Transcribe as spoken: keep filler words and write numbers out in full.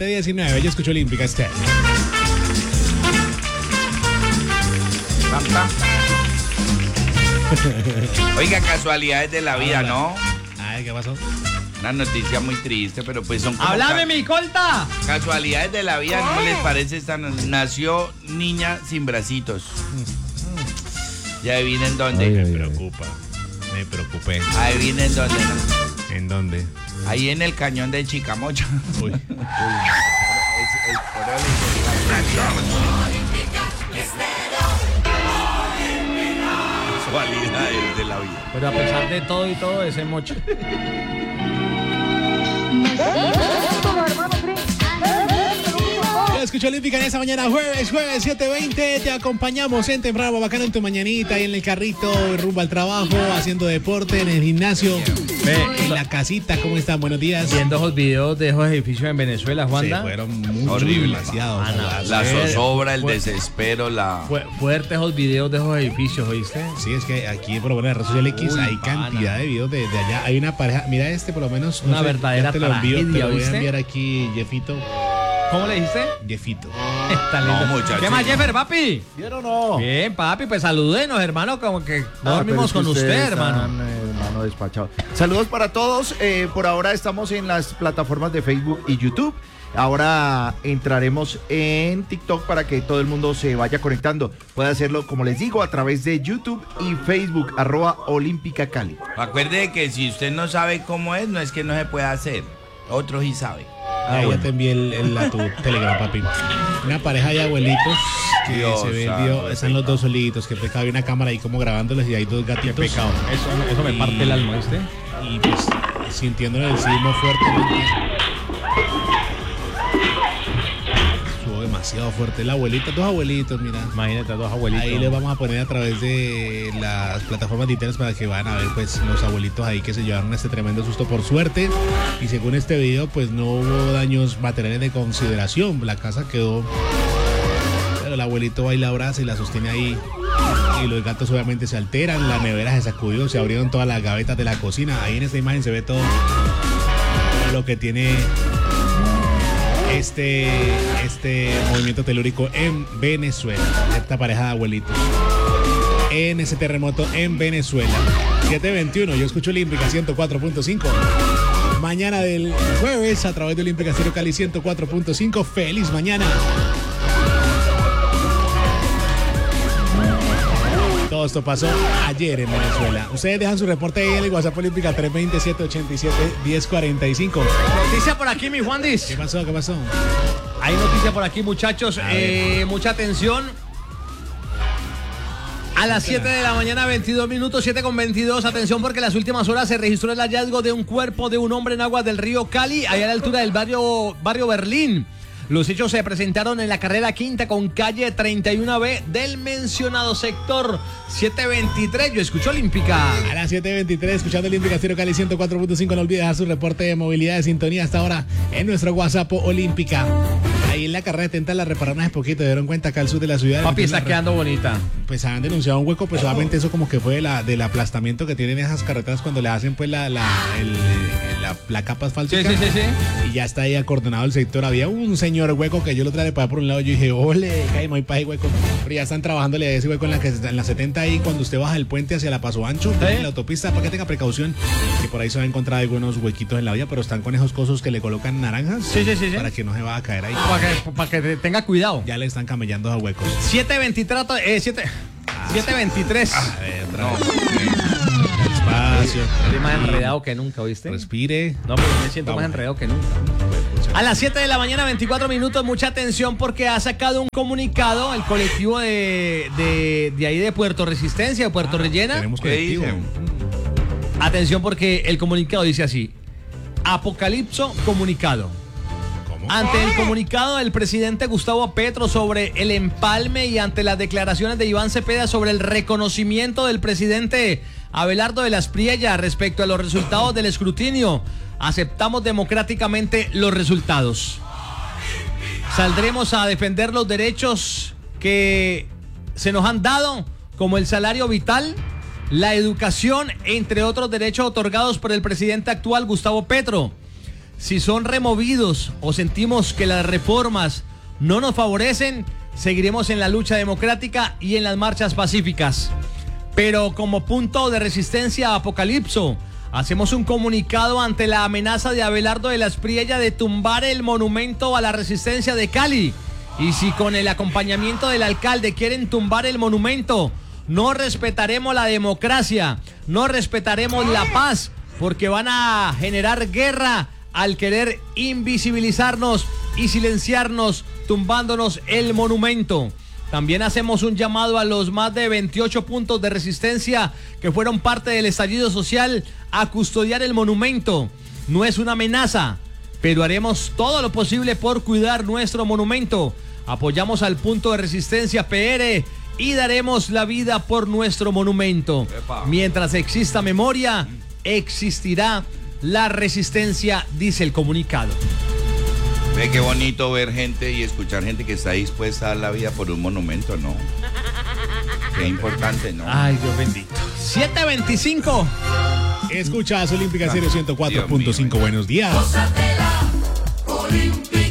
siete diecinueve. Yo escucho Olímpica Estéreo. Pam, pam. Oiga, casualidades de la vida, ¿no? Ay, ¿qué pasó? Una noticia muy triste, pero pues son como... ¡Háblame, ca- mi colta! Casualidades de la vida, ¿no les parece esta? no- Nació niña sin bracitos. Ya adivinen en dónde. Ay, me preocupa. Me preocupé. Adivinen en dónde. ¿no? ¿En dónde? Ahí en el cañón de Chicamocha. Uy. Es- es por eso casualidades de la vida. Pero a pesar de todo y todo, ese mocho. Yo escucho Olímpica en esta mañana, jueves, jueves, siete veinte. Te acompañamos en Temprano Bacano en tu mañanita, ahí en el carrito, rumbo al trabajo, haciendo deporte, en el gimnasio, en la casita. ¿Cómo están? Buenos días. Viendo esos videos de esos edificios en Venezuela, Se Juanda. fueron mucho, Horrible. demasiado. Ah, no. ojalá. La Fue- zozobra, el fue- desespero, la... Fue, fuerte esos videos de esos edificios, ¿oíste? Sí, es que aquí por lo menos en la red social X Uy, hay pana. cantidad de videos de, de allá. Hay una pareja, mira este por lo menos. Una verdadera ya te lo envío, te tragedia, lo voy a ¿viste? enviar aquí, Jeffito. ¿Cómo le dijiste? Jeffito. Está lindo. muchacho. ¿Qué más, Jeffer, papi? ¿Vieron o no? Bien, papi, pues salúdenos, hermano, como que no Ah, dormimos pero con es que usted, ustedes hermano. están, eh, hermano despachado. Saludos para todos. eh, por ahora estamos en las plataformas de Facebook y YouTube. Ahora entraremos en TikTok para que todo el mundo se vaya conectando. Puede hacerlo, como les digo, a través de YouTube y Facebook, arroba Olímpica Cali. Acuerde que si usted no sabe cómo es, no es que no se pueda hacer. Otros sí saben. Ah, ya te envié el, el- a tu Telegram, papi. Una pareja de abuelitos que Dios se ve, santo, vio- están los dos solitos, que pecado, hay una cámara ahí como grabándoles y hay dos gatitos. Pecado. Eso, eso me Y- parte el alma, ¿viste? Y pues sintiéndole el sismo fuertemente. Estuvo demasiado fuerte. El abuelito, dos abuelitos, mira. Imagínate a dos abuelitos. Ahí les vamos a poner a través de las plataformas de internet para que van a ver pues los abuelitos ahí que se llevaron este tremendo susto por suerte. Y según este video pues no hubo daños materiales de consideración. La casa quedó, pero el abuelito va y la abraza y la sostiene ahí. Y los gatos obviamente se alteran, la nevera se sacudió, se abrieron todas las gavetas de la cocina. Ahí en esta imagen se ve todo lo que tiene este, este movimiento telúrico en Venezuela. Esta pareja de abuelitos en ese terremoto en Venezuela. siete veintiuno, yo escucho Olímpica ciento cuatro punto cinco. Mañana del jueves a través de Olímpica Estéreo Cali ciento cuatro punto cinco. Feliz mañana. Todo esto pasó ayer en Venezuela. Ustedes dejan su reporte ahí en el WhatsApp Olímpica tres dos cero, siete ocho siete, uno cero cuatro cinco. Noticia por aquí, mi Juandis. ¿Qué pasó? ¿Qué pasó? Hay noticia por aquí, muchachos. A Eh, mucha atención. A las siete de la mañana, veintidós minutos, siete con veintidós. Atención porque en las últimas horas se registró el hallazgo de un cuerpo de un hombre en aguas del río Cali, allá a la altura del barrio, barrio Berlín. Los hechos se presentaron en la carrera quinta con calle treinta y uno B del mencionado sector. siete veintitrés, yo escucho Olímpica. A las siete veintitrés, escuchando Olímpica Estéreo Cali ciento cuatro punto cinco. No olvide dejar su reporte de movilidad de sintonía hasta ahora en nuestro WhatsApp Olímpica. Ahí en la carrera de Tenta la repararon hace poquito, se dieron cuenta acá al sur de la ciudad. Papi, está La- quedando bonita. Pues han denunciado un hueco, pues solamente eso como que fue de la, del aplastamiento que tienen esas carreteras cuando le hacen pues la, la, el- la, la capa asfáltica. Sí, sí, sí, sí. Y ya está ahí acordonado el sector. Había un señor hueco que yo lo traje para por un lado. Yo dije, ole, cae, no hay para ahí hueco. Pero ya están trabajándole a ese hueco en la, que, en la setenta ahí cuando usted baja el puente hacia la Paso Ancho, ¿Sí? en la autopista, para que tenga precaución. Que por ahí se va a encontrar algunos huequitos en la vía, pero están con esos cosos que le colocan naranjas. Sí, sí, sí, sí. Para que no se va a caer ahí. Para que, para que tenga cuidado. Ya le están camellando a huecos. siete veintitrés, eh, siete, siete veintitrés. A ver, otra vez. Despacio. Estoy más enredado que nunca, ¿oíste? Respire. No, pero me siento Vamos. más enredado que nunca. A las siete de la mañana, veinticuatro minutos, mucha atención porque ha sacado un comunicado el colectivo de, de, de ahí de Puerto Resistencia, de Puerto Ah, Rellena. Tenemos ¿Qué colectivo. dicen? Atención porque el comunicado dice así: Apocalipso comunicado. ¿Cómo? Ante el comunicado del presidente Gustavo Petro sobre el empalme y ante las declaraciones de Iván Cepeda sobre el reconocimiento del presidente Abelardo de las Priella respecto a los resultados del escrutinio, aceptamos democráticamente los resultados. Saldremos a defender los derechos que se nos han dado, como el salario vital, la educación, entre otros derechos otorgados por el presidente actual Gustavo Petro. Si son removidos o sentimos que las reformas no nos favorecen, seguiremos en la lucha democrática y en las marchas pacíficas. Pero como punto de resistencia a Apocalipso, hacemos un comunicado ante la amenaza de Abelardo de la Espriella de tumbar el monumento a la resistencia de Cali. Y si con el acompañamiento del alcalde quieren tumbar el monumento, no respetaremos la democracia, no respetaremos la paz, porque van a generar guerra al querer invisibilizarnos y silenciarnos, tumbándonos el monumento. También hacemos un llamado a los más de veintiocho puntos de resistencia que fueron parte del estallido social a custodiar el monumento. No es una amenaza, pero haremos todo lo posible por cuidar nuestro monumento. Apoyamos al punto de resistencia P R y daremos la vida por nuestro monumento. Mientras exista memoria, existirá la resistencia, dice el comunicado. Ve qué bonito ver gente y escuchar gente que está dispuesta a dar la vida por un monumento, ¿no? Qué importante, ¿no? Ay, Dios bendito. siete veinticinco. Escuchas Olímpica Stereo ciento cuatro punto cinco. Buenos días. Cosas de la Olímpica.